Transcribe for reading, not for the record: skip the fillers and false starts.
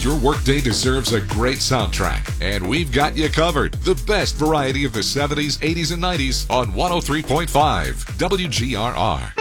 Your workday deserves a great soundtrack, and we've got you covered. The best variety of the 70s, 80s, and 90s on 103.5 WGRR.